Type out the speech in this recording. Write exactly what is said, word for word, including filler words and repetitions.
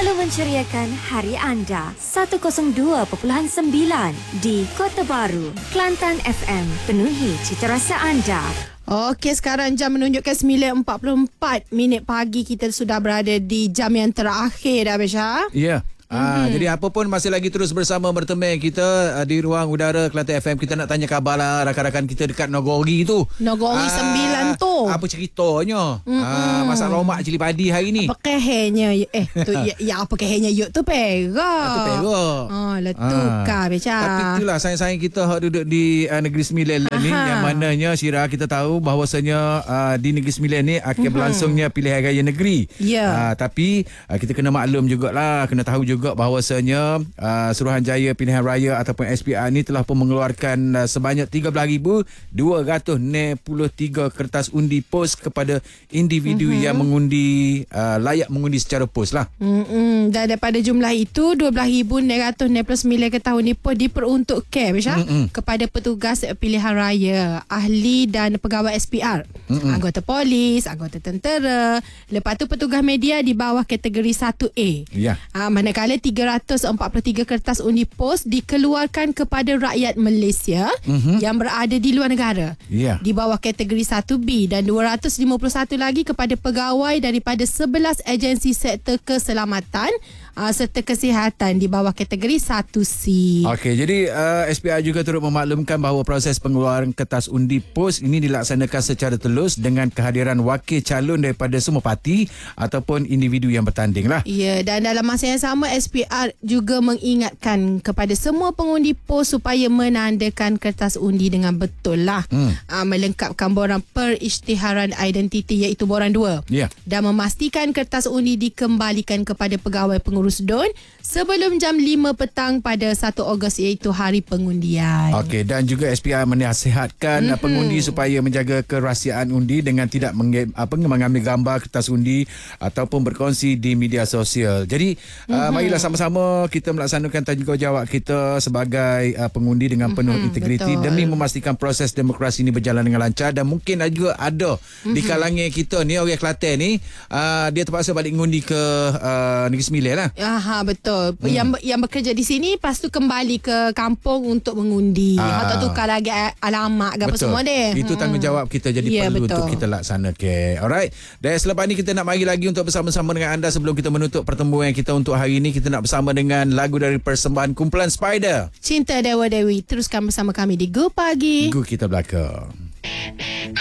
selalu menceriakan hari anda. seratus dua perpuluhan sembilan di Kota Baru, Kelantan F M. Penuhi cita rasa anda. Okey, sekarang jam menunjukkan sembilan empat puluh empat minit pagi. Kita sudah berada di jam yang terakhir dah, Besha. Ya. Yeah. Ah, Mm-hmm. jadi apa pun masih lagi terus bersama berteman kita uh, di ruang udara Kelantan F M. Kita nak tanya khabar lah rakan-rakan kita dekat Nogori tu. Nogori Ah, sembilan tu. Apa ceritanya? Ah, masak lomak cili padi hari ni. Apa kehenya? Eh, tu ya, ya apa kehenya yuk tu perak. Itu perak. Oh, letukar, Besha. Tapi itulah sayang-sayang kita hak duduk di uh, Negeri Sembilan ni, yang mananya Syira kita tahu bahawasanya uh, di Negeri Sembilan ni akan mm-hmm. berlangsungnya pilihan raya negeri. Ya. Uh, tapi uh, kita kena maklum jugalah, kena tahu juga juga bahawasanya uh, Suruhanjaya Pilihan Raya ataupun S P R ni telah pun mengeluarkan uh, sebanyak tiga belas ribu dua ratus enam puluh tiga kertas undi pos kepada individu mm-hmm. yang mengundi uh, layak mengundi secara pos lah. Mm-mm. Dan daripada jumlah itu dua belas ribu enam ratus enam puluh sembilan kertas undi pos diperuntukkan Besha, kepada petugas pilihan raya, ahli dan pegawai S P R, Mm-mm. anggota polis, anggota tentera. Lepas tu petugas media di bawah kategori satu A. Ya. Uh, manakala tiga ratus empat puluh tiga kertas undi pos dikeluarkan kepada rakyat Malaysia mm-hmm. yang berada di luar negara, yeah. di bawah kategori satu B, dan dua ratus lima puluh satu lagi kepada pegawai daripada sebelas agensi sektor keselamatan uh, serta kesihatan di bawah kategori satu C. Okey, jadi uh, S P R juga turut memaklumkan bahawa proses pengeluaran kertas undi pos ini dilaksanakan secara telus dengan kehadiran wakil calon daripada semua parti ataupun individu yang bertanding lah. Ya, dan dalam masa yang sama S P R juga mengingatkan kepada semua pengundi pos supaya menandakan kertas undi dengan betul lah. Hmm. Uh, melengkapkan borang perisytiharan identiti iaitu borang dua. Yeah. Dan memastikan kertas undi dikembalikan kepada pegawai pengurus D U N sebelum jam lima petang pada satu Ogos iaitu hari pengundian. Okey, dan juga S P R menasihatkan mm-hmm. pengundi supaya menjaga kerahsiaan undi dengan tidak menge- apa, mengambil gambar kertas undi ataupun berkongsi di media sosial. Jadi mm-hmm. uh, marilah sama-sama kita melaksanakan tanggungjawab kita sebagai uh, pengundi dengan penuh mm-hmm, integriti betul. Demi memastikan proses demokrasi ini berjalan dengan lancar. Dan mungkin juga ada mm-hmm. di kalangan kita ni, orang Kelantan ni, uh, dia terpaksa balik mengundi ke uh, Negeri Sembilan lah. Aha, betul. Hmm. Yang yang bekerja di sini lepas tu kembali ke kampung untuk mengundi. Ah. Atau tukar lagi alamat ke apa semua dia. Itu hmm. tanggungjawab kita, jadi yeah, perlu betul. Untuk kita laksanakan. Alright. Dan selepas ni kita nak mari lagi untuk bersama-sama dengan anda. Sebelum kita menutup pertemuan kita untuk hari ini, kita nak bersama dengan lagu dari persembahan kumpulan Spider, Cinta Dewa Dewi. Teruskan bersama kami di Go Pagi. Go Kita Belakang.